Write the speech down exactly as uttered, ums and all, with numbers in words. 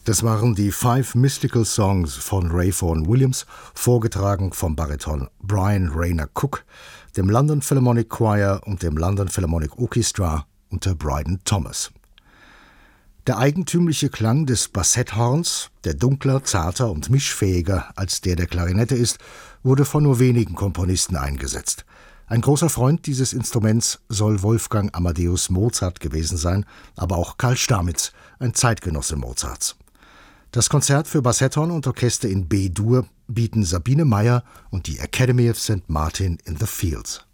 Das waren die Five Mystical Songs von Ray Vaughan Williams, vorgetragen vom Bariton Brian Rayner Cook, dem London Philharmonic Choir und dem London Philharmonic Orchestra unter Brydon Thomas. Der eigentümliche Klang des Bassetthorns, der dunkler, zarter und mischfähiger als der der Klarinette ist, wurde von nur wenigen Komponisten eingesetzt. Ein großer Freund dieses Instruments soll Wolfgang Amadeus Mozart gewesen sein, aber auch Karl Stamitz, ein Zeitgenosse Mozarts. Das Konzert für Bassetthorn und Orchester in B-Dur bieten Sabine Meyer und die Academy of Saint Martin in the Fields.